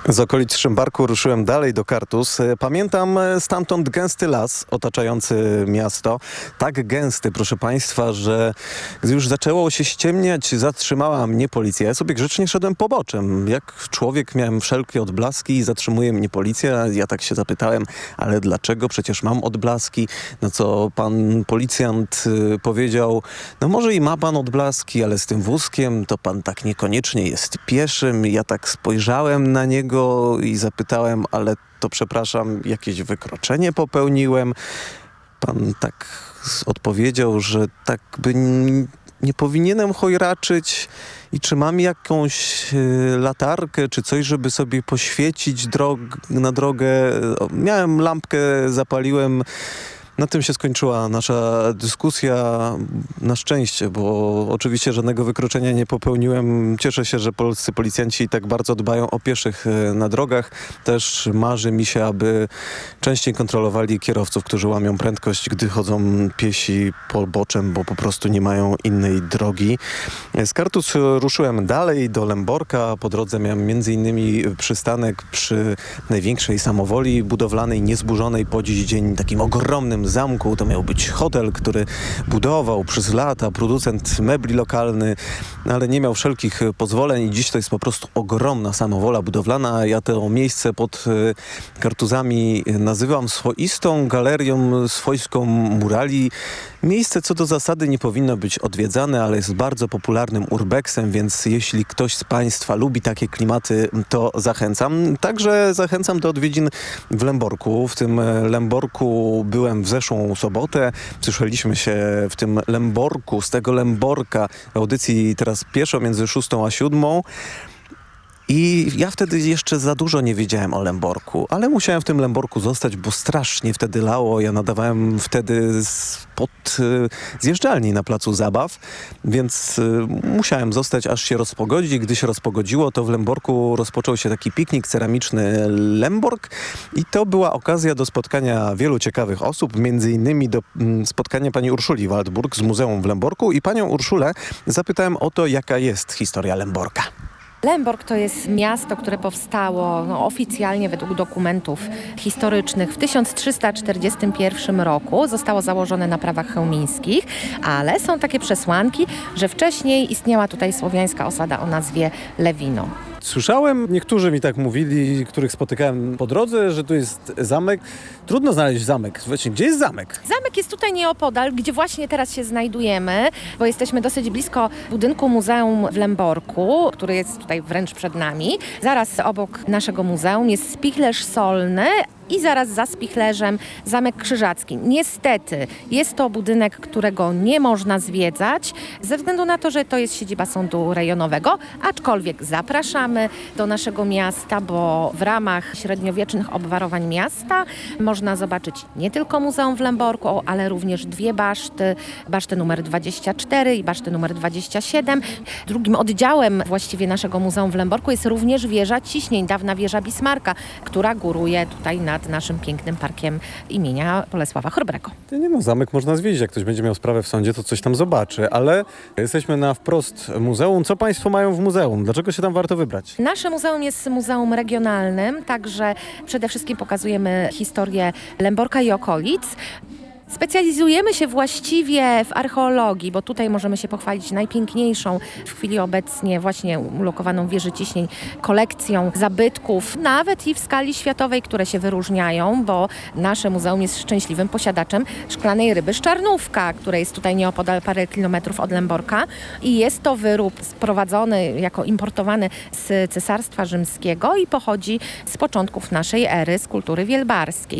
Z okolic Szymbarku ruszyłem dalej do Kartus. Pamiętam stamtąd gęsty las otaczający miasto. Tak gęsty, proszę państwa, że gdy już zaczęło się ściemniać, zatrzymała mnie policja. Ja sobie grzecznie szedłem poboczem. Jak człowiek miałem wszelkie odblaski i zatrzymuje mnie policja. Ja tak się zapytałem, ale dlaczego? Przecież mam odblaski. Na co pan policjant powiedział, no może i ma pan odblaski, ale z tym wózkiem to pan tak niekoniecznie jest pieszym. Ja tak spojrzałem na niego i zapytałem, ale to przepraszam, jakieś wykroczenie popełniłem? Pan tak odpowiedział, że tak by nie powinienem chojraczyć i czy mam jakąś latarkę czy coś, żeby sobie poświecić na drogę. Miałem lampkę, zapaliłem. Na tym się skończyła nasza dyskusja, na szczęście, bo oczywiście żadnego wykroczenia nie popełniłem. Cieszę się, że polscy policjanci tak bardzo dbają o pieszych na drogach. Też marzy mi się, aby częściej kontrolowali kierowców, którzy łamią prędkość, gdy chodzą piesi poboczem, bo po prostu nie mają innej drogi. Z Kartus ruszyłem dalej do Lęborka. Po drodze miałem m.in. przystanek przy największej samowoli budowlanej, niezburzonej po dziś dzień, takim ogromnym zamku. To miał być hotel, który budował przez lata producent mebli lokalny, ale nie miał wszelkich pozwoleń i dziś to jest po prostu ogromna samowola budowlana. Ja to miejsce pod Kartuzami nazywam swoistą galerią, swojską murali. Miejsce co do zasady nie powinno być odwiedzane, ale jest bardzo popularnym urbexem, więc jeśli ktoś z państwa lubi takie klimaty, to zachęcam. Także zachęcam do odwiedzin w Lęborku. W tym Lęborku byłem w zeszłą sobotę. Słyszeliśmy się w tym Lęborku, z tego Lęborka, audycji teraz pieszo między 6 a 7. I ja wtedy jeszcze za dużo nie wiedziałem o Lęborku, ale musiałem w tym Lęborku zostać, bo strasznie wtedy lało. Ja nadawałem wtedy spod zjeżdżalni na placu zabaw, więc musiałem zostać, aż się rozpogodzi. Gdy się rozpogodziło, to w Lęborku rozpoczął się taki piknik ceramiczny Lębork i to była okazja do spotkania wielu ciekawych osób, między innymi do spotkania pani Urszuli Waldburg z Muzeum w Lęborku i panią Urszulę zapytałem o to, jaka jest historia Lęborka. Lębork to jest miasto, które powstało oficjalnie według dokumentów historycznych w 1341 roku. Zostało założone na prawach chełmińskich, ale są takie przesłanki, że wcześniej istniała tutaj słowiańska osada o nazwie Lewino. Słyszałem, niektórzy mi tak mówili, których spotykałem po drodze, że tu jest zamek. Trudno znaleźć zamek. Właśnie, gdzie jest zamek? Zamek jest tutaj nieopodal, gdzie właśnie teraz się znajdujemy, bo jesteśmy dosyć blisko budynku muzeum w Lęborku, który jest tutaj wręcz przed nami. Zaraz obok naszego muzeum jest spichlerz solny, i zaraz za spichlerzem Zamek Krzyżacki. Niestety jest to budynek, którego nie można zwiedzać ze względu na to, że to jest siedziba sądu rejonowego, aczkolwiek zapraszamy do naszego miasta, bo w ramach średniowiecznych obwarowań miasta można zobaczyć nie tylko Muzeum w Lęborku, ale również dwie baszty, basztę numer 24 i basztę numer 27. Drugim oddziałem właściwie naszego Muzeum w Lęborku jest również wieża ciśnień, dawna wieża Bismarcka, która góruje tutaj nad naszym pięknym parkiem imienia Bolesława Chrobrego. Zamek można zwiedzić. Jak ktoś będzie miał sprawę w sądzie, to coś tam zobaczy. Ale jesteśmy na wprost muzeum. Co państwo mają w muzeum? Dlaczego się tam warto wybrać? Nasze muzeum jest muzeum regionalnym, także przede wszystkim pokazujemy historię Lęborka i okolic. Specjalizujemy się właściwie w archeologii, bo tutaj możemy się pochwalić najpiękniejszą w chwili obecnie właśnie ulokowaną w wieży ciśnień kolekcją zabytków, nawet i w skali światowej, które się wyróżniają, bo nasze muzeum jest szczęśliwym posiadaczem szklanej ryby Szczarnówka, która jest tutaj nieopodal parę kilometrów od Lęborka i jest to wyrób sprowadzony, jako importowany z Cesarstwa Rzymskiego i pochodzi z początków naszej ery, z kultury wielbarskiej.